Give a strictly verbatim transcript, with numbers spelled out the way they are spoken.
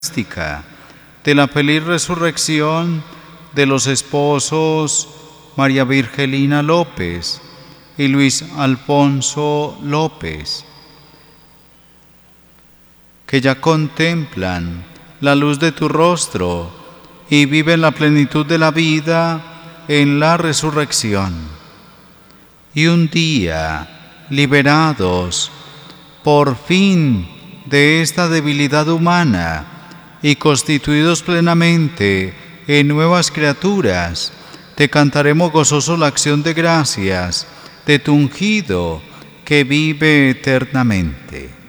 mística de la feliz resurrección de los esposos María Virgelina López y Luis Alfonso López, que ya contemplan la luz de tu rostro y viven la plenitud de la vida en la resurrección. Y un día, liberados por fin de esta debilidad humana y constituidos plenamente en nuevas criaturas, te cantaremos gozoso la acción de gracias de tu ungido que vive eternamente.